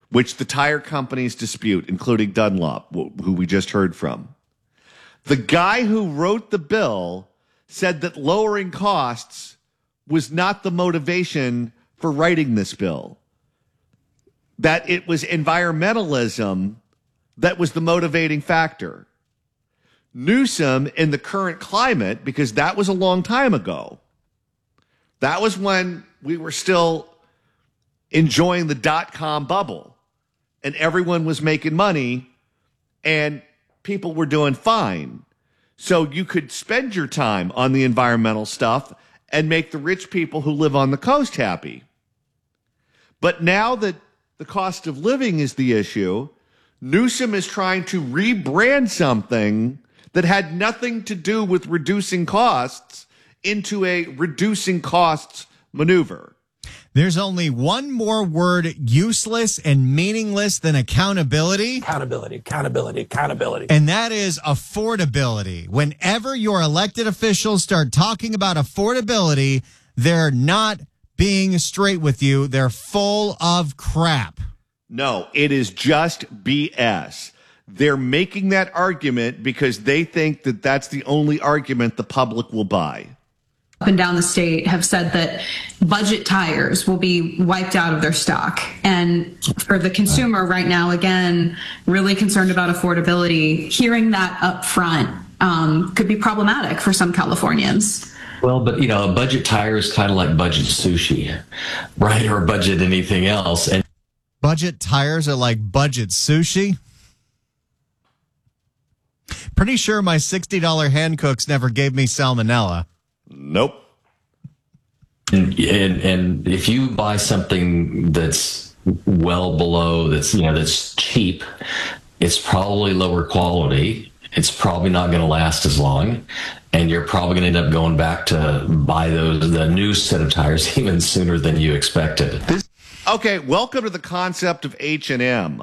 which the tire companies dispute, including Dunlop, who we just heard from. The guy who wrote the bill said that lowering costs was not the motivation for writing this bill, that it was environmentalism that was the motivating factor. Newsom, in the current climate, because that was a long time ago, that was when we were still enjoying the dot-com bubble and everyone was making money and people were doing fine. So you could spend your time on the environmental stuff and make the rich people who live on the coast happy. But now that the cost of living is the issue, Newsom is trying to rebrand something that had nothing to do with reducing costs into a reducing costs maneuver. There's only one more word useless and meaningless than accountability. Accountability. And that is affordability. Whenever your elected officials start talking about affordability, they're not being straight with you. They're full of crap. No, it is just BS. They're making that argument because they think that that's the only argument the public will buy. Up and down the state have said that budget tires will be wiped out of their stock. And for the consumer right now, again, really concerned about affordability, hearing that up front could be problematic for some Californians. Well, but, a budget tire is kind of like budget sushi, right? Or budget anything else. And budget tires are like budget sushi? Pretty sure my $60 hand cooks never gave me salmonella. Nope. And if you buy something that's well below, that's cheap, it's probably lower quality. It's probably not going to last as long. And you're probably going to end up going back to buy the new set of tires even sooner than you expected. Okay, welcome to the concept of H&M.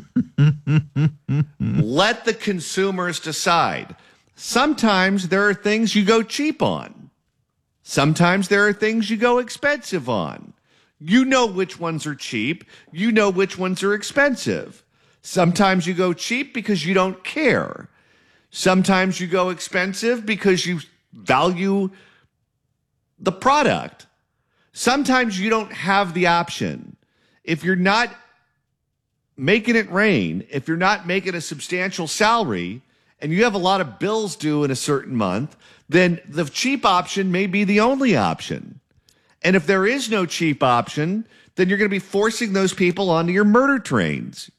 Let the consumers decide. Sometimes there are things you go cheap on. Sometimes there are things you go expensive on. You know which ones are cheap. You know which ones are expensive. Sometimes you go cheap because you don't care. Sometimes you go expensive because you value the product. Sometimes you don't have the option. If you're not making it rain, if you're not making a substantial salary, and you have a lot of bills due in a certain month, then the cheap option may be the only option. And if there is no cheap option, then you're going to be forcing those people onto your murder trains.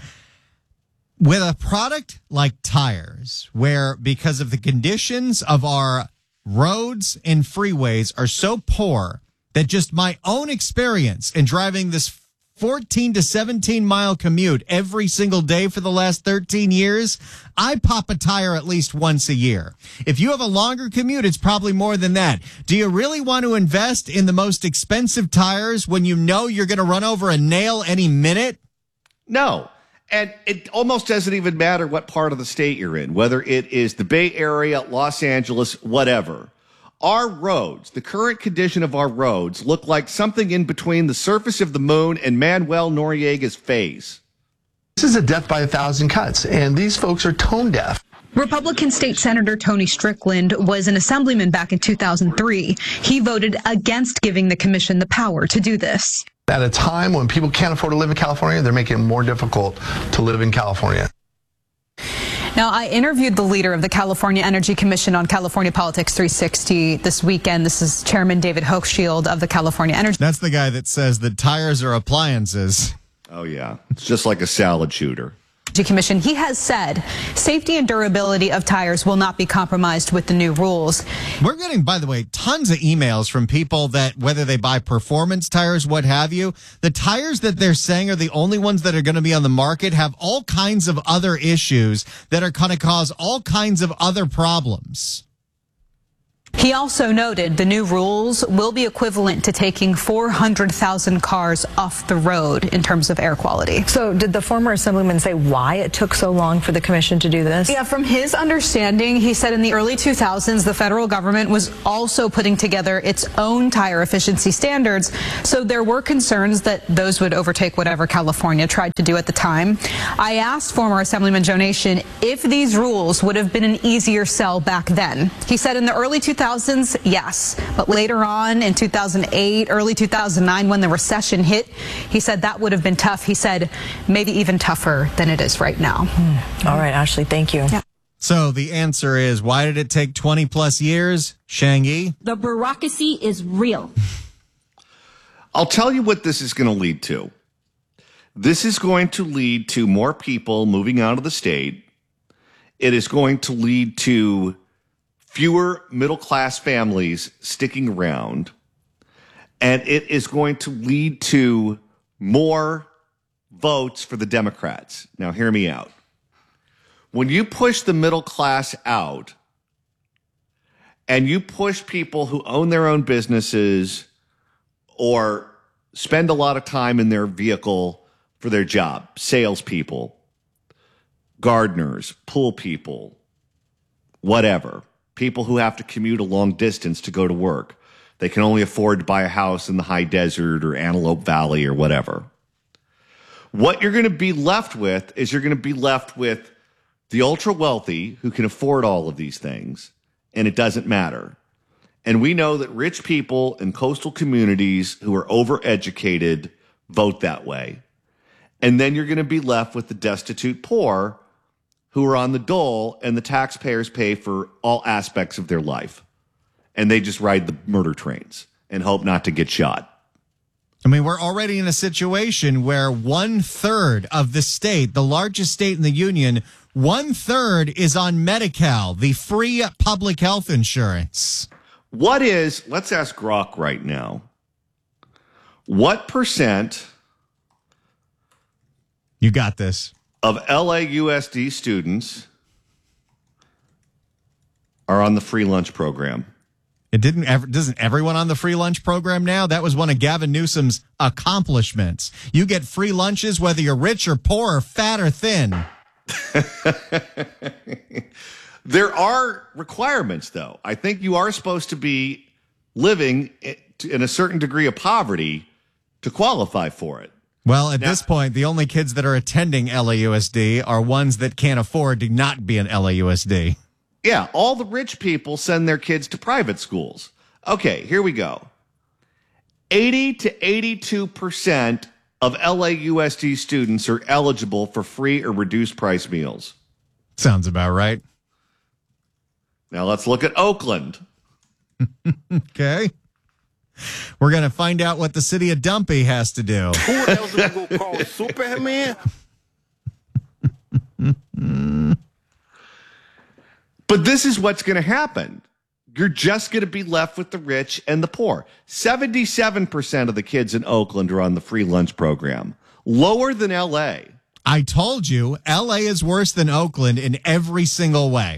With a product like tires, where because of the conditions of our roads and freeways are so poor that just my own experience in driving this 14 to 17 mile commute every single day for the last 13 years, I pop a tire at least once a year. If you have a longer commute, it's probably more than that. Do you really want to invest in the most expensive tires when you know you're going to run over a nail any minute? No. And it almost doesn't even matter what part of the state you're in, whether it is the Bay Area, Los Angeles, whatever. Our roads, the current condition of our roads, look like something in between the surface of the moon and Manuel Noriega's face. This is a death by 1,000 cuts, and these folks are tone deaf. Republican State Senator Tony Strickland was an assemblyman back in 2003. He voted against giving the commission the power to do this. At a time when people can't afford to live in California, they're making it more difficult to live in California. Now, I interviewed the leader of the California Energy Commission on California Politics 360 this weekend. This is Chairman David Hochschild of the California Energy. That's the guy that says that tires are appliances. Oh, yeah. It's just like a salad shooter. Commission. He has said safety and durability of tires will not be compromised with the new rules. We're getting, by the way, tons of emails from people that whether they buy performance tires, what have you, the tires that they're saying are the only ones that are going to be on the market have all kinds of other issues that are going to cause all kinds of other problems. He also noted the new rules will be equivalent to taking 400,000 cars off the road in terms of air quality. So did the former assemblyman say why it took so long for the commission to do this? Yeah, from his understanding, he said in the early 2000s, the federal government was also putting together its own tire efficiency standards. So there were concerns that those would overtake whatever California tried to do at the time. I asked former Assemblyman Joe Nation if these rules would have been an easier sell back then. He said in the early 2000s, yes. But later on in 2008, early 2009, when the recession hit, he said that would have been tough. He said maybe even tougher than it is right now. All right, Ashley, thank you. Yeah. So the answer is, why did it take 20 plus years? Shang-Yi? The bureaucracy is real. I'll tell you what this is going to lead to. This is going to lead to more people moving out of the state. It is going to lead to fewer middle-class families sticking around, and it is going to lead to more votes for the Democrats. Now, hear me out. When you push the middle class out and you push people who own their own businesses or spend a lot of time in their vehicle for their job, salespeople, gardeners, pool people, whatever, people who have to commute a long distance to go to work. They can only afford to buy a house in the high desert or Antelope Valley or whatever. What you're going to be left with is you're going to be left with the ultra wealthy who can afford all of these things, and it doesn't matter. And we know that rich people in coastal communities who are overeducated vote that way. And then you're going to be left with the destitute poor who are on the dole, and the taxpayers pay for all aspects of their life. And they just ride the murder trains and hope not to get shot. I mean, we're already in a situation where 1/3 of the state, the largest state in the union, 1/3 is on Medi-Cal, the free public health insurance. Let's ask Grok right now. What percent You got this. of LAUSD students are on the free lunch program? Doesn't everyone on the free lunch program now? That was one of Gavin Newsom's accomplishments. You get free lunches whether you're rich or poor or fat or thin. There are requirements, though. I think you are supposed to be living in a certain degree of poverty to qualify for it. Well, at this point, the only kids that are attending LAUSD are ones that can't afford to not be in LAUSD. Yeah, all the rich people send their kids to private schools. Okay, here we go. 80 to 82% of LAUSD students are eligible for free or reduced price meals. Sounds about right. Now let's look at Oakland. Okay. We're going to find out what the city of Dumpy has to do. Who else are we going to call Superman? But this is what's going to happen. You're just going to be left with the rich and the poor. 77% of the kids in Oakland are on the free lunch program. Lower than L.A. I told you, L.A. is worse than Oakland in every single way.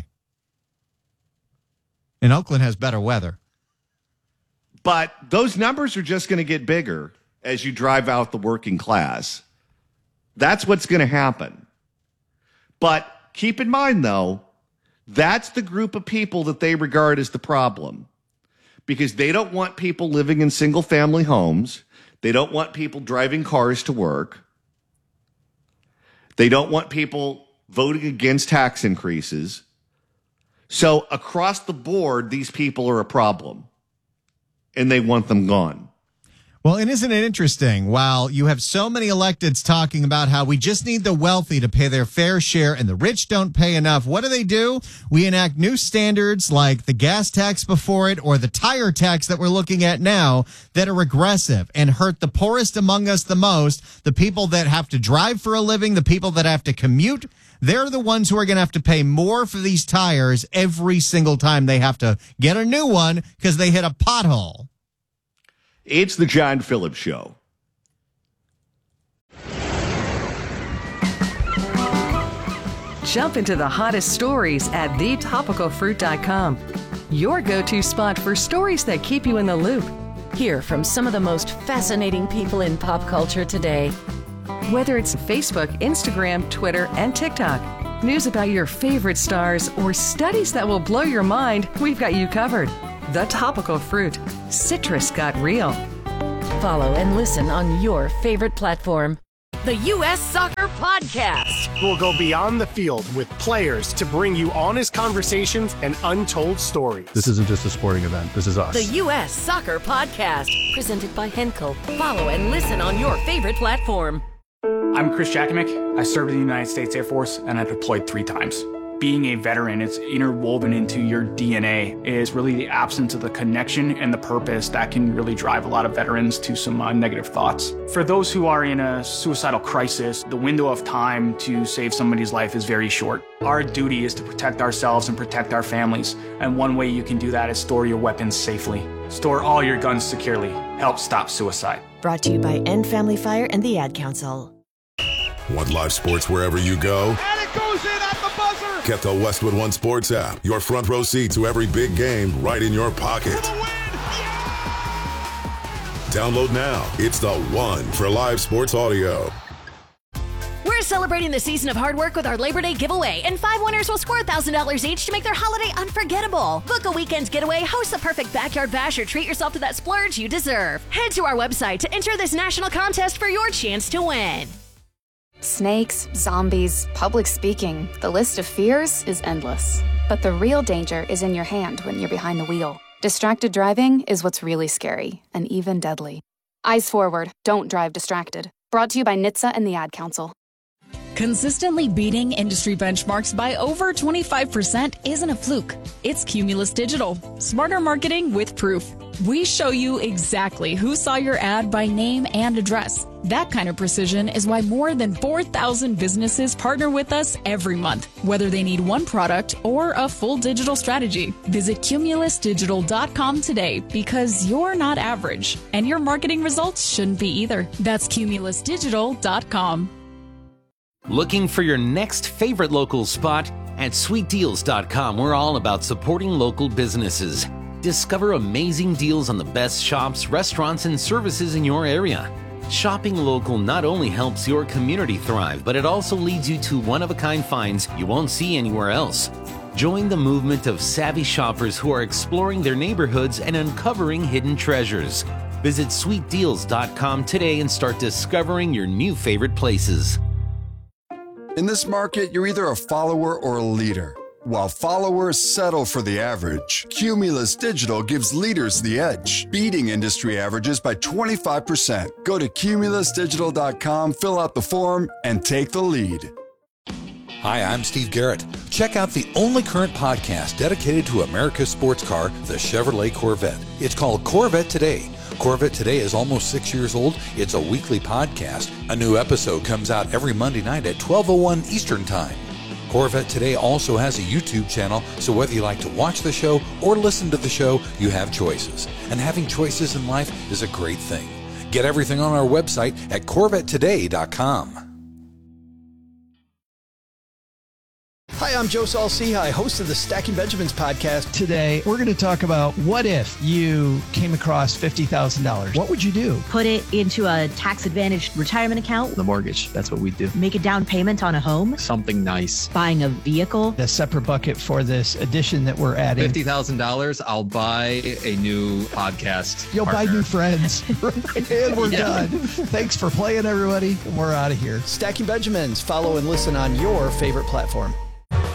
And Oakland has better weather. But those numbers are just going to get bigger as you drive out the working class. That's what's going to happen. But keep in mind, though, that's the group of people that they regard as the problem, because they don't want people living in single-family homes. They don't want people driving cars to work. They don't want people voting against tax increases. So across the board, these people are a problem, and they want them gone. Well, and isn't it interesting? While you have so many electeds talking about how we just need the wealthy to pay their fair share and the rich don't pay enough, what do? We enact new standards like the gas tax before it or the tire tax that we're looking at now that are regressive and hurt the poorest among us the most. The people that have to drive for a living, the people that have to commute, they're the ones who are going to have to pay more for these tires every single time they have to get a new one because they hit a pothole. It's the John Phillips Show. Jump into the hottest stories at thetopicalfruit.com. your go-to spot for stories that keep you in the loop. Hear from some of the most fascinating people in pop culture today. Whether it's Facebook, Instagram, Twitter, and TikTok, news about your favorite stars, or studies that will blow your mind, we've got you covered. The Topical Fruit. Citrus got real. Follow and listen on your favorite platform. The U.S. Soccer Podcast. We'll go beyond the field with players to bring you honest conversations and untold stories. This isn't just a sporting event. This is us. The U.S. Soccer Podcast. Presented by Henkel. Follow and listen on your favorite platform. I'm Chris Jakimick. I served in the United States Air Force and I deployed 3 times. Being a veteran, it's interwoven into your DNA. It is really the absence of the connection and the purpose that can really drive a lot of veterans to some negative thoughts. For those who are in a suicidal crisis, the window of time to save somebody's life is very short. Our duty is to protect ourselves and protect our families. And one way you can do that is store your weapons safely. Store all your guns securely. Help stop suicide. Brought to you by End Family Fire and the Ad Council. Want live sports wherever you go? And it goes in at the buzzer. Get the Westwood One Sports app. Your front row seat to every big game right in your pocket. Download now. It's the one for live sports audio. We're celebrating the season of hard work with our Labor Day giveaway, and 5 winners will score $1,000 each to make their holiday unforgettable. Book a weekend getaway, host the perfect backyard bash, or treat yourself to that splurge you deserve. Head to our website to enter this national contest for your chance to win. Snakes, zombies, public speaking, the list of fears is endless. But the real danger is in your hand when you're behind the wheel. Distracted driving is what's really scary, and even deadly. Eyes forward, don't drive distracted. Brought to you by NHTSA and the Ad Council. Consistently beating industry benchmarks by over 25% isn't a fluke. It's Cumulus Digital. Smarter marketing with proof. We show you exactly who saw your ad by name and address. That kind of precision is why more than 4,000 businesses partner with us every month, whether they need one product or a full digital strategy. Visit cumulusdigital.com today, because you're not average, and your marketing results shouldn't be either. That's cumulusdigital.com. Looking for your next favorite local spot? At sweetdeals.com, we're all about supporting local businesses. Discover amazing deals on the best shops, restaurants, and services in your area. Shopping local not only helps your community thrive, but it also leads you to one-of-a-kind finds you won't see anywhere else. Join the movement of savvy shoppers who are exploring their neighborhoods and uncovering hidden treasures. Visit sweetdeals.com today and start discovering your new favorite places. In this market, you're either a follower or a leader. While followers settle for the average, Cumulus Digital gives leaders the edge, beating industry averages by 25%. Go to cumulusdigital.com, fill out the form, and take the lead. Hi, I'm Steve Garrett. Check out the only current podcast dedicated to America's sports car, the Chevrolet Corvette. It's called Corvette Today. Corvette Today is almost 6 years old. It's a weekly podcast. A new episode comes out every Monday night at 12:01 Eastern Time. Corvette Today also has a YouTube channel, so whether you like to watch the show or listen to the show, you have choices. And having choices in life is a great thing. Get everything on our website at CorvetteToday.com. Hi, I'm Joe Saul-Sehy, host of the Stacking Benjamins podcast. Today, we're going to talk about what if you came across $50,000. What would you do? Put it into a tax-advantaged retirement account. The mortgage. That's what we do. Make a down payment on a home. Something nice. Buying a vehicle. A separate bucket for this addition that we're adding. $50,000, I'll buy a new podcast. You'll partner. buy new friends. And we're done. Thanks for playing, everybody. We're out of here. Stacking Benjamins. Follow and listen on your favorite platform.